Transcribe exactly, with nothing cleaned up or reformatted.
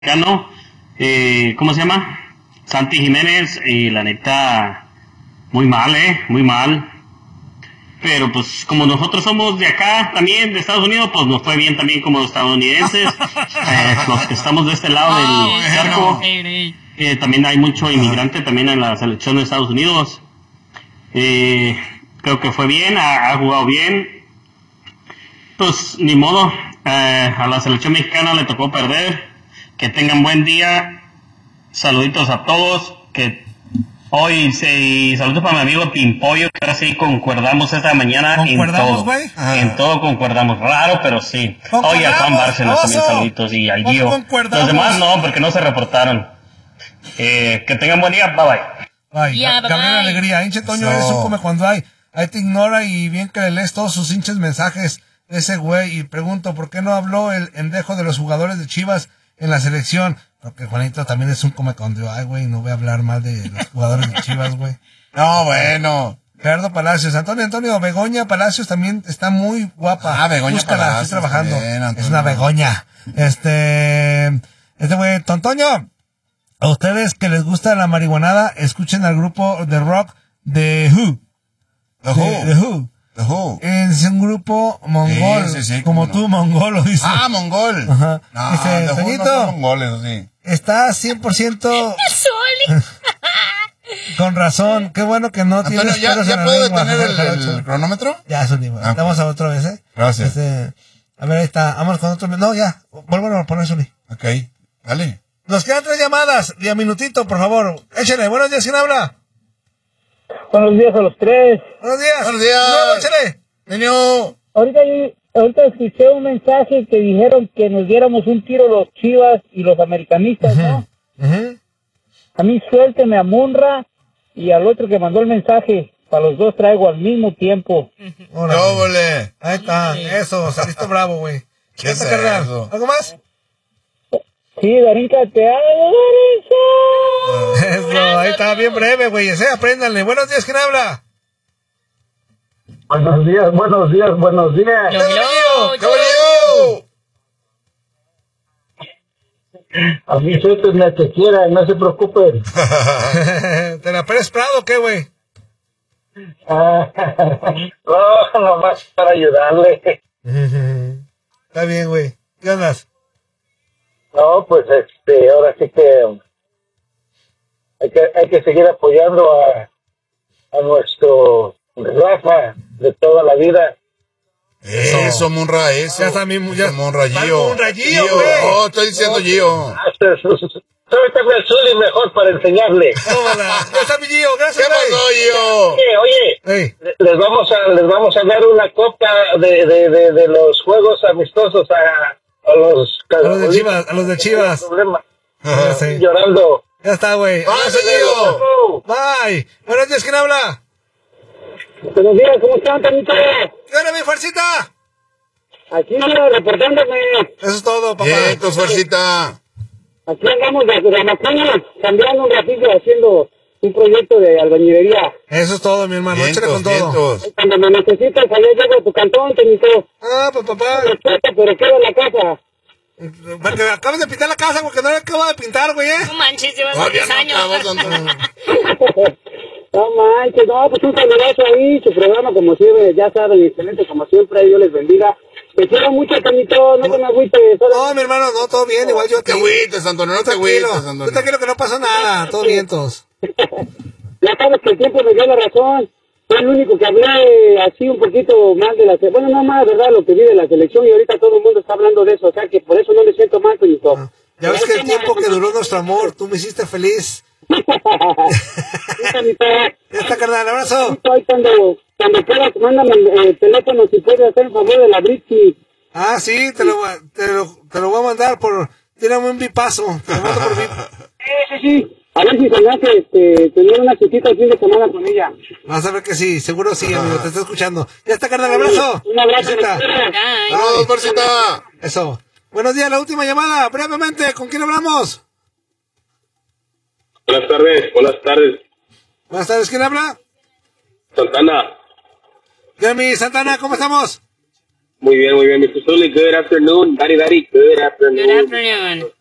mexicano, eh, ¿cómo se llama? Santi Jiménez, y la neta, muy mal, eh, muy mal. Pero pues como nosotros somos de acá también, de Estados Unidos, pues nos fue bien también como estadounidenses. eh, los que estamos de este lado del charco, eh, también hay mucho inmigrante también en la selección de Estados Unidos. Eh, creo que fue bien, ha, ha jugado bien. Pues ni modo, eh, a la selección mexicana le tocó perder. Que tengan buen día. Saluditos a todos. Que hoy se saludos para mi amigo Pimpollo, que ahora sí concordamos esta mañana en todo. Wey? En todo concordamos. Raro, pero sí. Oye, a Juan Bárcenas también saluditos y al Gio. Los demás no, porque no se reportaron. Eh, que tengan buen día. Bye bye. Bye. Yeah, Gabriel Alegría. Hinche Toño, so... eres un come cuando hay. Ahí te ignora y bien que le lees todos sus hinches mensajes de ese güey. Y pregunto, ¿por qué no habló el endejo de los jugadores de Chivas en la selección? Porque Juanito también es un come cuando ay, güey, no voy a hablar mal de los jugadores de Chivas, güey. No, bueno. Gerardo Palacios. Antonio, Antonio, Begoña Palacios también está muy guapa. Ah, Begoña Búscala, Palacios. Estoy trabajando. Bien, es una Begoña. Este, este güey, Tontoño. A ustedes que les gusta la marihuanada, escuchen al grupo de rock de Who. The Who. The Who. The Who. Es un grupo mongol. Sí, sí, sí, como no. tú, mongol, lo dice. Ah, mongol. Ajá. No, Dice, The Who Toñito, no son mongoles, sí. está cien por ciento con razón. Qué bueno que no Antonio, tienes ¿ya, pelos ya en la puedo lengua, detener el, Jarocho. el cronómetro? Ya, eso digo. Ah, Vamos a otra vez, ¿eh? Gracias. Este, a ver, ahí está. Vamos con otro. No, ya. Vuelvo a poner Sony. Ok, dale. Nos quedan tres llamadas. Día minutito, por favor. Échale. Buenos días, ¿quién habla? Buenos días a los tres. Buenos días. Buenos días. No, échale. Niño. Ahorita, ahorita escuché un mensaje que dijeron que nos diéramos un tiro los Chivas y los americanistas, uh-huh. ¿no? Uh-huh. A mí suélteme a Munra y al otro que mandó el mensaje. Para los dos traigo al mismo tiempo. ¡Óvole! Ahí está. Eso, saliste bravo, güey. ¿Qué es eso? ¿Algo más? Sí, Darinka, te hago, Darinka. Eso, ahí está, bien breve, güey. Ese, apréndanle. Buenos días, ¿quién habla? Buenos días, buenos días, buenos días. ¡Yo, yo, yo! A mí suéltenme que quieran, no se preocupen. ¿Te la Pérez Prado o qué, güey? No, nomás para ayudarle. Está bien, güey. ¿Qué andas? No, pues este, ahora sí que hay que, hay que seguir apoyando a, a nuestro Rafa de toda la vida. Eso, Munra, eso. Ya está mismo, ya. Munra, Gio. Munra, Gio, güey. Oh, estoy diciendo no, Gio. Ahorita me Zuli mejor para enseñarle. Tómala. Ya está mi Gio, gracias, ¿Qué pasó, Gio? Oye, oye, hey. les vamos a, les vamos a dar una copa de, de, de, de los juegos amistosos a A los, a los de Chivas, a los de Chivas. Ya sé. Llorando. Ya está, güey. ¡Ah, señor! Bye. Buenos días, ¿quién habla? Buenos días, ¿cómo están, Tanito? ¿Qué onda, mi fuercita? Aquí ando reportándome. Eso es todo, papá. Bien, tu fuercita. Aquí andamos de la macana, cambiando un ratito, haciendo un proyecto de albañilería. Eso es todo, mi hermano. Échale con todo. Cuando me necesitas, allá llego a tu cantón, Tanito. Ah, pues papá. Pero quiero la casa. Porque acabas de pintar la casa porque no la acabo de pintar, güey, ¿eh? No manches, llevas diez años. No manches, no, pues un saludazo ahí, su programa como siempre, ya saben, excelente como siempre, Dios les bendiga. Te quiero mucho, Tanito, no te me agüites. No, mi hermano, no, todo bien, igual yo te... Te agüites, Antonio, no te agüites, Antonio. Tú tranquilo que no pasó nada, todo vientos. Ya sabes que el tiempo me dio la razón. Soy el único que hablé así un poquito más de la selección. Bueno, no más, ¿verdad? Lo que vi de la selección y ahorita todo el mundo está hablando de eso. O sea que por eso no me siento mal, Toñito. Ah, ya ves que el tiempo que duró nuestro amor, tú me hiciste feliz. Ya está, carnal, abrazo. Cuando, cuando quieras, mándame el teléfono si puedes hacer el favor de la Brixi. Ah, sí, te lo, te lo, te lo voy a mandar por... Tírame un bipazo. Te lo mando por bip. Sí, sí, sí. A ver si se me hace este, tener una citita el fin de semana con ella. Vas a ver que sí, seguro sí, amigo, te está escuchando. Ya está, carnal, abrazo. Un abrazo. ¡Saludos, Porcita! Eso. Buenos días, la última llamada, brevemente, ¿con quién hablamos? Buenas tardes, buenas tardes. Buenas tardes, ¿quién habla? Santana. Jeremy, Santana, ¿cómo estamos? Muy bien, muy bien, mister Sully, good afternoon. Daddy, daddy, good afternoon. Good afternoon.